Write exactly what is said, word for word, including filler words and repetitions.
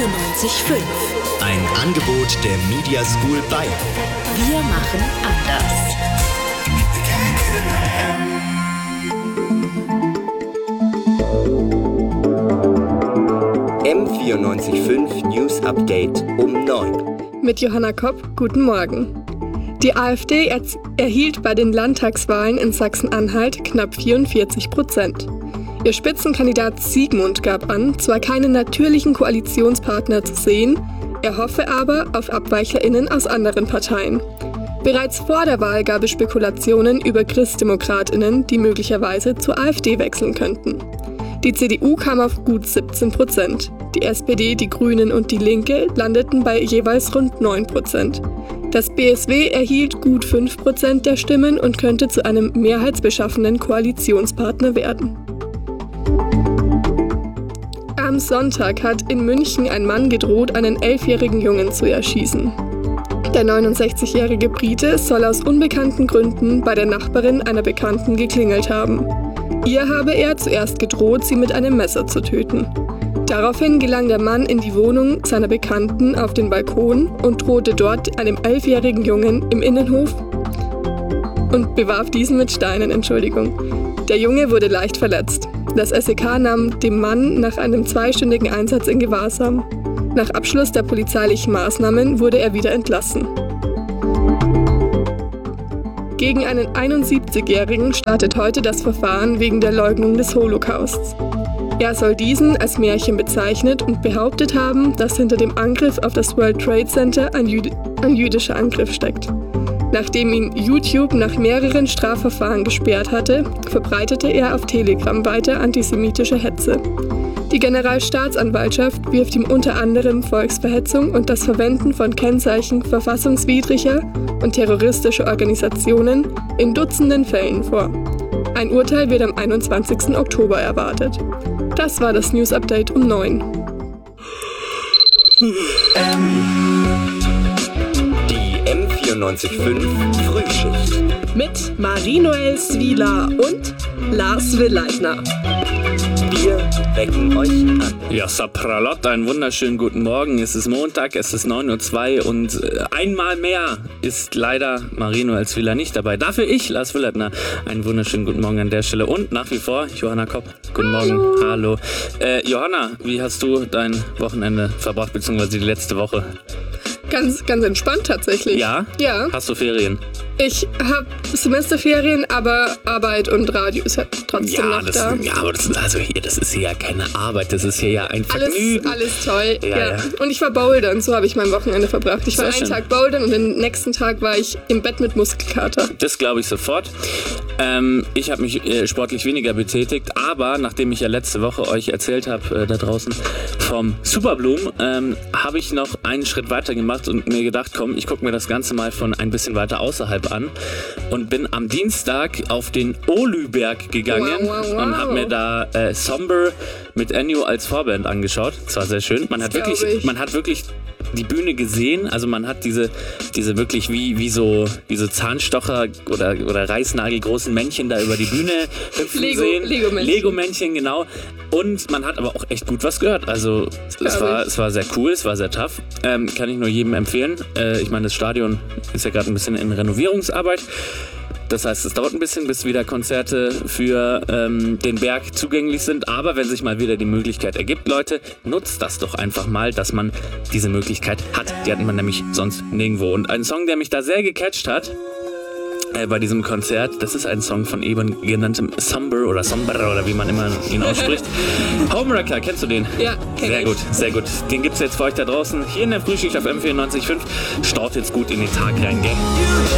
vierundneunzig Komma fünf. Ein Angebot der Media School Bayern. Wir machen anders. M vierundneunzig Komma fünf News Update um neun. Mit Johanna Kopp, guten Morgen. Die AfD er- erhielt bei den Landtagswahlen in Sachsen-Anhalt knapp vierundvierzig Prozent. Ihr Spitzenkandidat Siegmund gab an, zwar keinen natürlichen Koalitionspartner zu sehen, er hoffe aber auf AbweichlerInnen aus anderen Parteien. Bereits vor der Wahl gab es Spekulationen über ChristdemokratInnen, die möglicherweise zur AfD wechseln könnten. Die C D U kam auf gut siebzehn Prozent. Die S P D, die Grünen und die Linke landeten bei jeweils rund neun Prozent. Das B S W erhielt gut fünf Prozent der Stimmen und könnte zu einem mehrheitsbeschaffenden Koalitionspartner werden. Am Sonntag hat in München ein Mann gedroht, einen elfjährigen Jungen zu erschießen. Der neunundsechzigjährige Brite soll aus unbekannten Gründen bei der Nachbarin einer Bekannten geklingelt haben. Ihr habe er zuerst gedroht, sie mit einem Messer zu töten. Daraufhin gelang der Mann in die Wohnung seiner Bekannten auf den Balkon und drohte dort einem elfjährigen Jungen im Innenhof und bewarf diesen mit Steinen, Entschuldigung. Der Junge wurde leicht verletzt. Das S E K nahm den Mann nach einem zweistündigen Einsatz in Gewahrsam. Nach Abschluss der polizeilichen Maßnahmen wurde er wieder entlassen. Gegen einen einundsiebzigjährigen startet heute das Verfahren wegen der Leugnung des Holocausts. Er soll diesen als Märchen bezeichnet und behauptet haben, dass hinter dem Angriff auf das World Trade Center ein, Jüd- ein jüdischer Angriff steckt. Nachdem ihn YouTube nach mehreren Strafverfahren gesperrt hatte, verbreitete er auf Telegram weiter antisemitische Hetze. Die Generalstaatsanwaltschaft wirft ihm unter anderem Volksverhetzung und das Verwenden von Kennzeichen verfassungswidriger und terroristischer Organisationen in Dutzenden Fällen vor. Ein Urteil wird am einundzwanzigsten Oktober erwartet. Das war das News Update um neun. Die M vierundneunzig Komma fünf Frühschicht. Mit Marie-Noël Swieler und Lars Willeitner. Wir wecken euch an. Ja, Sapralot, einen wunderschönen guten Morgen. Es ist Montag, es ist neun Uhr zwei und äh, einmal mehr ist leider Marie-Noël Swieler nicht dabei. Dafür ich, Lars Willeitner. Einen wunderschönen guten Morgen an der Stelle und nach wie vor Johanna Kopp. Guten Morgen. Hallo. Äh, Johanna, wie hast du dein Wochenende verbracht, beziehungsweise die letzte Woche? Ganz, ganz entspannt tatsächlich. Ja? Ja. Hast du Ferien? Ich habe Semesterferien, aber Arbeit und Radio ist ja trotzdem Ja, noch das, da. ja, aber das, also hier, das ist hier ja keine Arbeit, das ist hier ja ein Alles, Vergnügen. alles toll. Ja, Ja, ja. Und ich war bouldern, so habe ich mein Wochenende verbracht. Ich war Sehr einen schön. Tag bouldern und den nächsten Tag war ich im Bett mit Muskelkater. Das glaube ich sofort. Ähm, ich habe mich äh, sportlich weniger betätigt, aber nachdem ich ja letzte Woche euch erzählt habe, äh, da draußen vom Superbloom, ähm, habe ich noch einen Schritt weiter gemacht und mir gedacht, komm, ich gucke mir das Ganze mal von ein bisschen weiter außerhalb an und bin am Dienstag auf den Olüberg gegangen Wow, wow, wow. und habe mir da äh, Somber mit Ennio als Vorband angeschaut. Das war sehr schön. Man hat Das wirklich, glaub ich. man hat wirklich die Bühne gesehen, also man hat diese, diese wirklich wie, wie so, wie so Zahnstocher oder, oder reißnagelgroßen Männchen da über die Bühne hüpfen Lego- sehen. Lego-Männchen. Lego-Männchen, genau. Und man hat aber auch echt gut was gehört. Also es glaub war, ich. es war sehr cool, es war sehr tough. Ähm, kann ich nur jedem empfehlen. Äh, ich meine, das Stadion ist ja gerade ein bisschen in Renovierungsarbeit. Das heißt, es dauert ein bisschen, bis wieder Konzerte für ähm, den Berg zugänglich sind. Aber wenn sich mal wieder die Möglichkeit ergibt, Leute, nutzt das doch einfach mal, dass man diese Möglichkeit hat. Die hat man nämlich sonst nirgendwo. Und ein Song, der mich da sehr gecatcht hat, äh, bei diesem Konzert, das ist ein Song von eben genanntem Somber oder Somber oder wie man immer ihn ausspricht. Homewrecker, kennst du den? Ja, kenn Sehr ich. gut, sehr gut. Den gibt's jetzt für euch da draußen. Hier in der Frühschicht auf M vierundneunzig Komma fünf. Startet jetzt gut in den Tag rein, gell?